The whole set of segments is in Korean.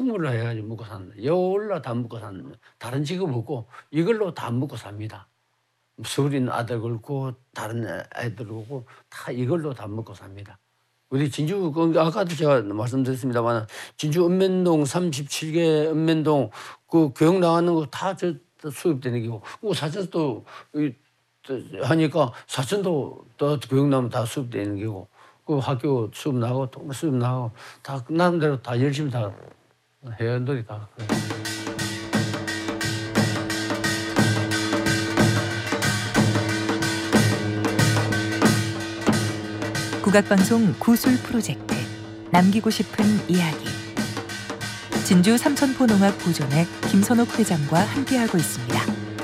근무를 해가지고 먹고 삽니다. 이걸로 다 먹고 삽니다. 다른 직업 없고 이걸로 다 먹고 삽니다. 서울에 있는 아들 그렇고 다른 애들 그렇고 다 이걸로 다 먹고 삽니다. 우리 진주 아까도 제가 말씀드렸습니다만 진주 읍면동 37개 읍면동 그 교육 나가는 거 다 저 수입되는 거고 그 사천도 하니까 사천도 또 교육 나면 다 수입되는 거고 그 학교 수업 나가고 동네 수업 나가고 다 나름대로 다 열심히 다 회원들이 다 그래요. 국악방송 구술 프로젝트 남기고 싶은 이야기. 진주 삼천포 농악 보존회 김선옥 회장과 함께하고 있습니다.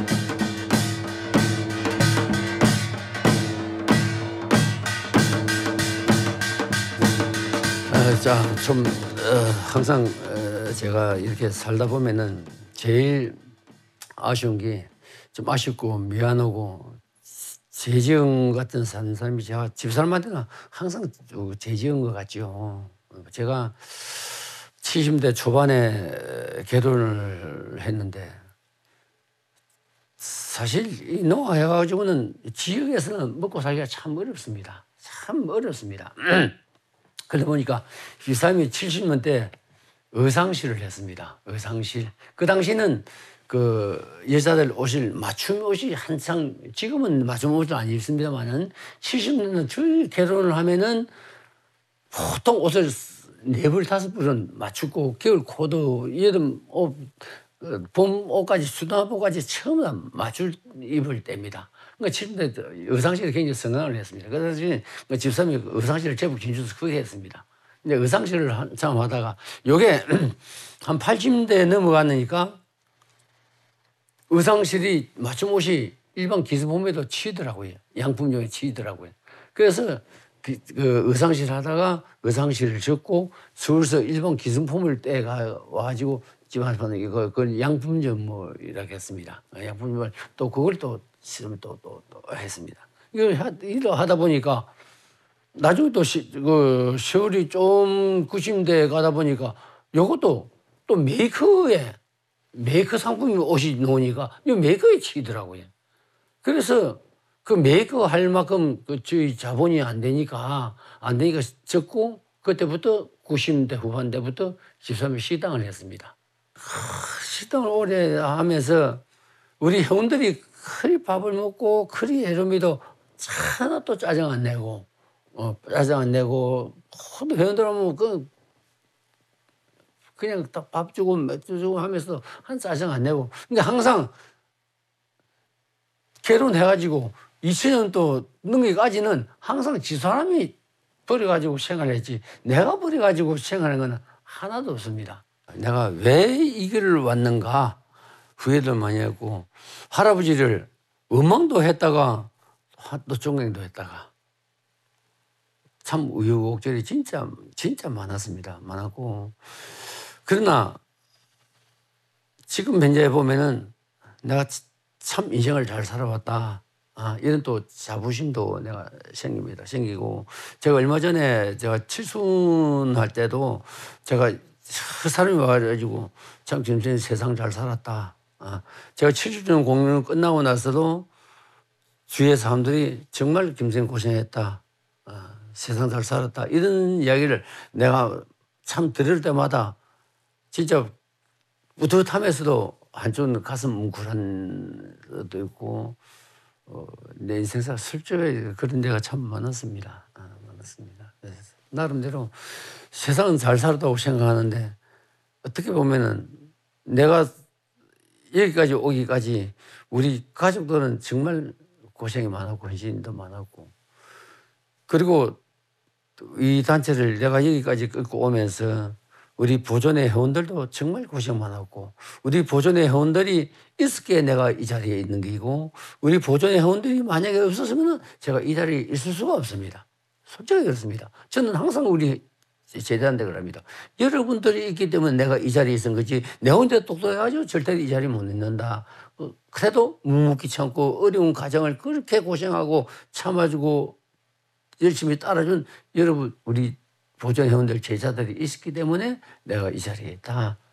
항상 제가 이렇게 살다 보면은 제일 아쉬운 게 좀 아쉽고 미안하고 죄지은 같은 사는 사람이 제가 집사람한테는 항상 죄지은 것 같죠. 제가 70대 초반에 결혼을 했는데 사실 이 농아해가지고는 지역에서는 먹고 살기가 참 어렵습니다. 참 어렵습니다. 그러다 보니까 이 사람이 70년대 의상실을 했습니다. 의상실. 그 당시는 그 여자들 옷을 맞춤 옷이 한창 지금은 맞춤 옷을 안 입습니다만은 70년대 저희 결혼을 하면은 보통 옷을 4벌 5벌은 맞추고 겨울 코트 여름 옷 봄 옷까지 수납옷까지 처음 다 맞출 입을 때입니다. 그러니까 70년대 의상실이 굉장히 성공을 했습니다. 그래서 집사람이 의상실을 제법 진주에서 크게 했습니다. 근데 의상실을 한참 하다가 요게 한 80년대 넘어가니까 의상실이 맞춤 옷이 일반 기성품에도 치이더라고요. 양품용에 치이더라고요. 그래서 그 의상실 하다가 의상실을 접고 서울서 일본 기성품을 떼가 와가지고 집안에서 파는 이거 그걸 양품점이라고 했습니다. 양품점을 또 그걸 또 실험을 또 했습니다. 이거 하다 보니까 나중에 또 그 세월이 좀 90대 가다 보니까 요것도 또 메이커 상품이 옷이 나오니까 이 메이커에 치이더라고요. 그래서 그 메이커 할 만큼 저희 자본이 안 되니까 적고 그때부터 90대 후반대부터 집사람이 식당을 했습니다. 식당을 오래 하면서 우리 회원들이 그리 밥을 먹고 그리 해로미도 하나 또 짜증 안 내고 짜증 안 내고 모두 회원들 하면 그냥 딱 밥 주고 맥주 주고 하면서 한 짜증 안 내고 근데 항상 결혼해가지고 2000년 또 넘기까지는 항상 집사람이 버려가지고 생활했지 내가 버려가지고 생활한 건 하나도 없습니다. 내가 왜 이 길을 왔는가 후회도 많이 했고 할아버지를 원망도 했다가 또 존경도 했다가 참 우여곡절이 진짜 많았습니다. 많았고 그러나 지금 현재 보면은 내가 참 인생을 잘 살아왔다. 이런 또 자부심도 내가 생기고 제가 얼마 전에 제가 칠순할 때도 제가 그 사람이 와가지고 참 김선생 세상 잘 살았다. 제가 70주년 공연 끝나고 나서도 주위의 사람들이 정말 김선생 고생했다. 세상 잘 살았다. 이런 이야기를 내가 참 들을 때마다 진짜 뿌듯하면서도 한쪽은 가슴 뭉클한 것도 있고 내 인생사 슬쩍에 그런 데가 참 많았습니다. 많았습니다. 그래서 나름대로 세상은 잘 살았다고 생각하는데 어떻게 보면은 내가 여기까지 오기까지 우리 가족들은 정말 고생이 많았고 헌신도 많았고 그리고 이 단체를 내가 여기까지 끌고 오면서 우리 보존회 회원들도 정말 고생 많았고 우리 보존회 회원들이 있을게 내가 이 자리에 있는 게이고 우리 보존회 회원들이 만약에 없었으면 제가 이 자리에 있을 수가 없습니다. 솔직히 그렇습니다. 저는 항상 우리 제대한테 그럽니다. 여러분들이 있기 때문에 내가 이 자리에 있은 거지 내 혼자 똑똑해가지고 절대 이 자리에 못 있는다. 그래도 묵묵히 참고 어려운 과정을 그렇게 고생하고 참아주고 열심히 따라준 여러분 우리 보존 회원들 제자들이 있었기 때문에 내가 이 자리에 있다.